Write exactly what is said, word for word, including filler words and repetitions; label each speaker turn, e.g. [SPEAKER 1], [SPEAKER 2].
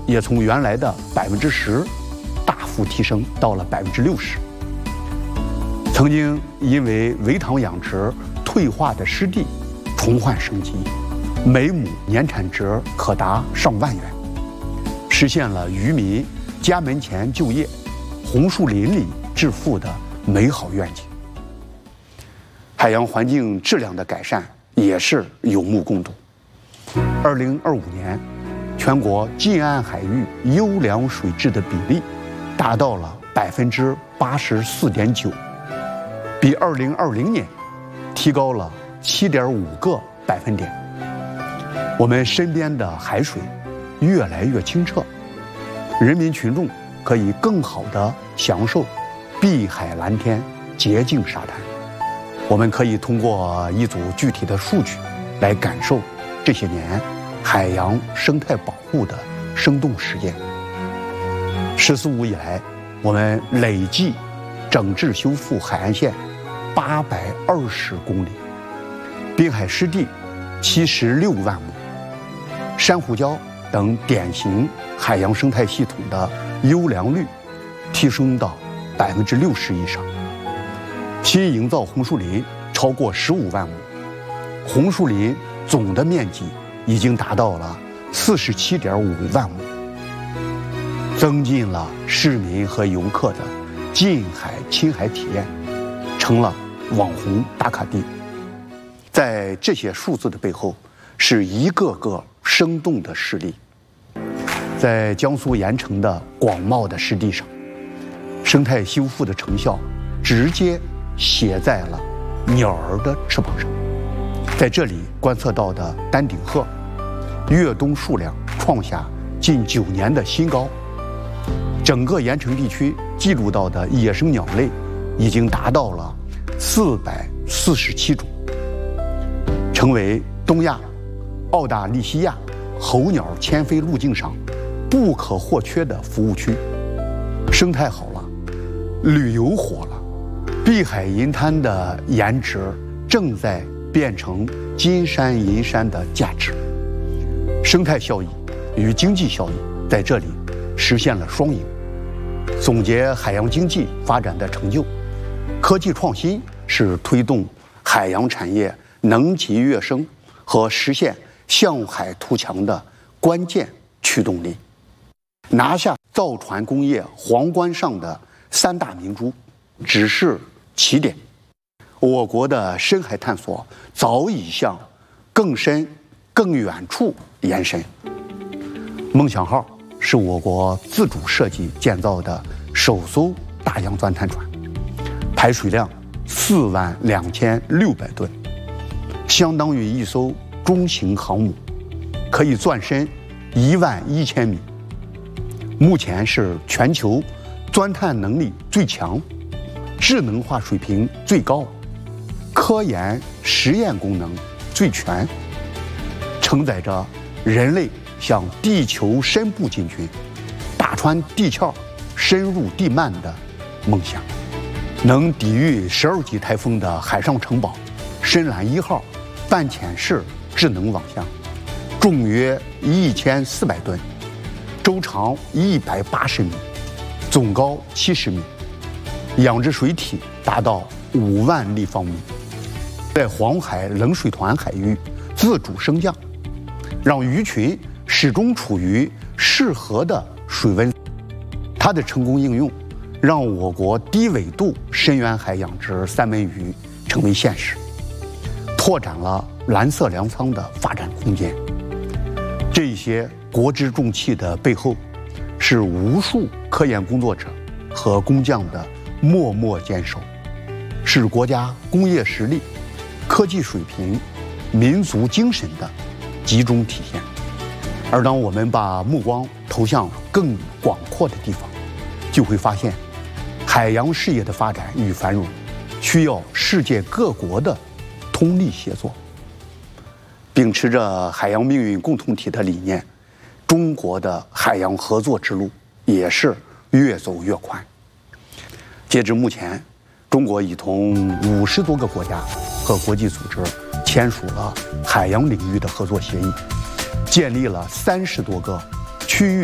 [SPEAKER 1] 也从原来的百分之十大幅提升到了百分之六十。曾经因为围塘养殖退化的湿地重焕生机，每亩年产值可达上万元，实现了渔民家门前就业、红树林里致富的美好愿景。海洋环境质量的改善也是有目共睹。二零二五年，全国近岸海域优良水质的比例达到了百分之八十四点九，比二零二零年提高了七点五个百分点。我们身边的海水越来越清澈，人民群众可以更好地享受碧海蓝天、洁净沙滩。我们可以通过一组具体的数据来感受这些年海洋生态保护的生动实践。“十四五”以来，我们累计整治修复海岸线八百二十公里，滨海湿地七十六万亩，珊瑚礁等典型海洋生态系统的优良率提升到百分之六十以上。新营造红树林超过十五万亩，红树林总的面积已经达到了四十七点五万亩，增进了市民和游客的近海亲海体验，成了网红打卡地。在这些数字的背后，是一个个生动的事例。在江苏盐城的广袤的湿地上，生态修复的成效直接写在了鸟儿的翅膀上。在这里观测到的丹顶鹤越冬数量创下近九年的新高，整个盐城地区记录到的野生鸟类已经达到了四百四十七种，成为东亚、澳大利西亚候鸟迁飞路径上不可或缺的服务区。生态好了，旅游火了，碧海银滩的颜值正在变成金山银山的价值。生态效益与经济效益在这里实现了双赢。总结海洋经济发展的成就，科技创新是推动海洋产业能级跃升和实现向海图强的关键驱动力。拿下造船工业皇冠上的三大明珠只是起点，我国的深海探索早已向更深更远处延伸。梦想号是我国自主设计建造的首艘大洋钻探船，排水量四万两千六百吨，相当于一艘中型航母，可以钻深一万一千米。目前是全球钻探能力最强、智能化水平最高、科研实验功能最全，承载着人类向地球深部进军、打穿地壳、深入地幔的梦想。能抵御十二级台风的海上城堡深蓝一号半潜式智能网箱，重约一千四百吨，周长一百八十米，总高七十米，养殖水体达到五万立方米，在黄海冷水团海域自主升降，让鱼群始终处于适合的水温。它的成功应用，让我国低纬度深远海养殖三文鱼成为现实，拓展了蓝色粮仓的发展空间。这些国之重器的背后，是无数科研工作者和工匠的默默坚守，是国家工业实力、科技水平、民族精神的集中体现。而当我们把目光投向更广阔的地方，就会发现，海洋事业的发展与繁荣，需要世界各国的通力协作。秉持着海洋命运共同体的理念，中国的海洋合作之路也是越走越宽。截至目前，中国已同五十多个国家和国际组织签署了海洋领域的合作协议，建立了三十多个区域